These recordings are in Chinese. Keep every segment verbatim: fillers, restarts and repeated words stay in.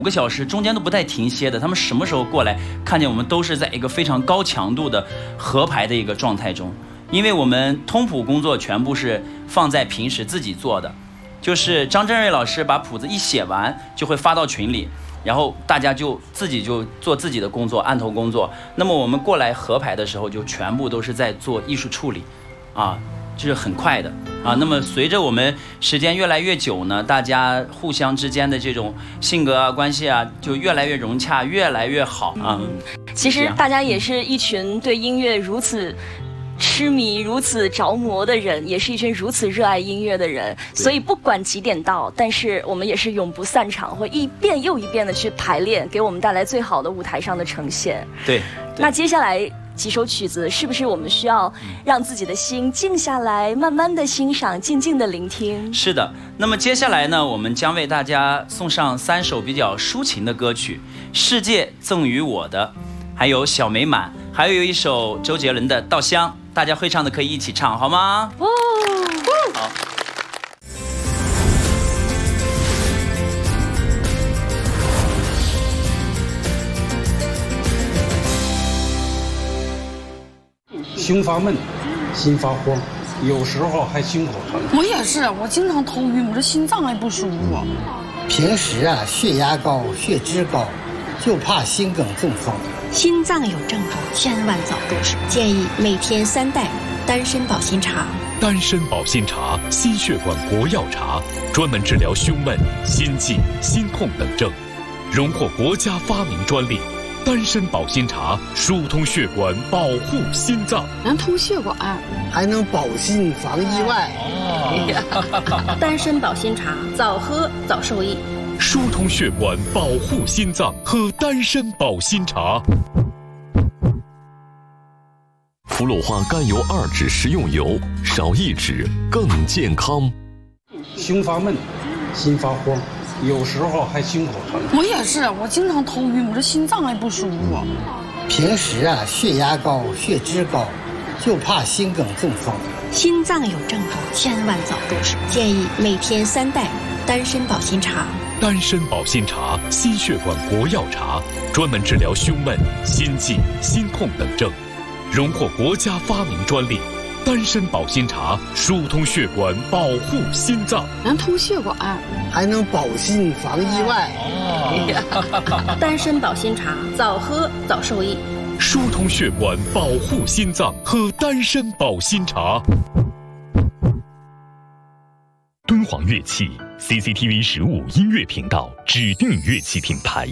五个小时中间都不带停歇的，他们什么时候过来看见我们都是在一个非常高强度的合排的一个状态中。因为我们通谱工作全部是放在平时自己做的，就是张振瑞老师把谱子一写完就会发到群里，然后大家就自己就做自己的工作，按头工作。那么我们过来合排的时候就全部都是在做艺术处理啊，就是很快的啊。那么随着我们时间越来越久呢，大家互相之间的这种性格啊、关系啊，就越来越融洽，越来越好啊。 其实大家也是一群对音乐如此痴迷、如此着魔的人，也是一群如此热爱音乐的人，所以不管几点到，但是我们也是永不散场，会一遍又一遍的去排练，给我们带来最好的舞台上的呈现。 对，对那接下来几首曲子，是不是我们需要让自己的心静下来，慢慢的欣赏，静静的聆听？ 是的。那么接下来呢，我们将为大家送上三首比较抒情的歌曲，《世界赠予我的》，还有《小美满》，还有一首周杰伦的《稻香》。大家会唱的可以一起唱，好吗？ 哦， 好。 胸发闷，心发慌，有时候还心口疼。 我也是，我经常头晕，我这心脏还不舒服。 平时啊，血压高，血脂高，就怕心梗中风。 心脏有症状，千万早重视。建议每天三袋丹参保心茶。 丹参保心茶，心血管国药茶，专门治疗胸闷、心悸、心痛等症，荣获国家发明专利。丹参保心茶疏通血管，保护心脏， 能通血管， 还能保心防意外。 哦、丹参保心茶，早喝早受益。 疏通血管，保护心脏，喝丹参保心茶。 福禄花甘油二酯食用油，少一酯更健康。 胸发闷，心发慌，有时候还心口疼。 我也是，我经常头晕，我这心脏还不舒服。 平时啊，血压高，血脂高，就怕心梗中风。 心脏有症状，千万早重视。建议每天三袋丹参保心茶。 丹参保心茶，心血管国药茶，专门治疗胸闷、心悸、心痛等症，荣获国家发明专利。丹参保心茶疏通血管，保护心脏， 能通血管， 还能保心防意外。 哦、丹参保心茶，早喝早受益。 疏通血管，保护心脏，喝丹参保心茶。敦煌乐器 C C T V 十五音乐频道指定乐器品牌。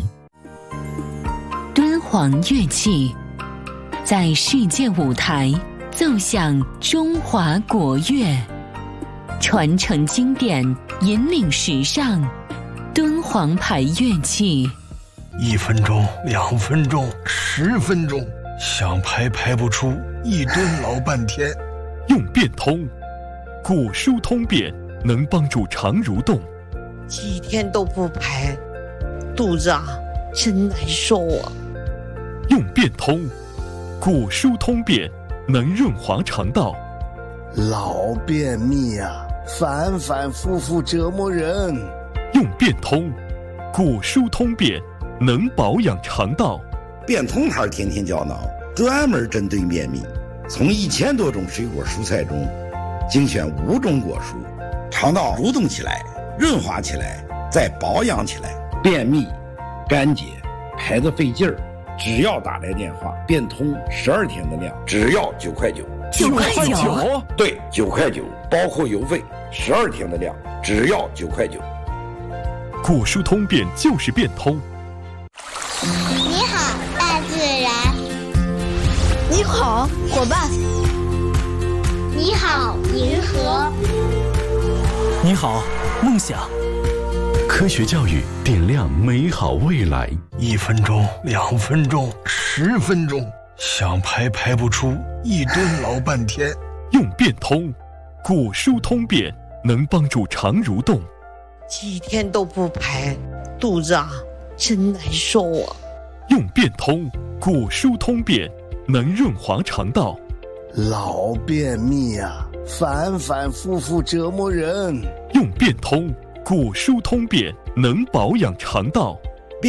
敦煌乐器在世界舞台奏响中华国乐，传承经典，引领时尚。敦煌牌乐器， 一分钟、两分钟、十分钟，想排排不出，一蹲老半天。 用变通，古书通变，能帮助肠蠕动。 几天都不排，肚子啊真难受啊。 用变通，古书通变，能润滑肠道。 老便秘啊，反反复复折磨人。 用变通，古书通变，能保养肠道。 变通牌天天胶囊，专门针对便秘，从一千多种水果蔬菜中精选五种果蔬，肠道蠕动起来，润滑起来，再保养起来。便秘、干结、排得费劲儿，只要打来电话，变通十二天的量，只要九块九。 九块九？ 对，九块九，包括邮费，十二天的量，只要九块九。 果蔬通便就是变通。 你好，大自然。 你好，伙伴。 你好，银河。 你好，梦想。 科学教育点亮美好未来。 一分钟、两分钟、十分钟，想排排不出，一蹲老半天。 用变通，果蔬通便，能帮助肠蠕动。 几天都不排，肚子啊真难受啊。 用变通，果蔬通便，能润滑肠道。 老便秘啊，反反复复折磨人。 用变通，果蔬通便，能保养肠道。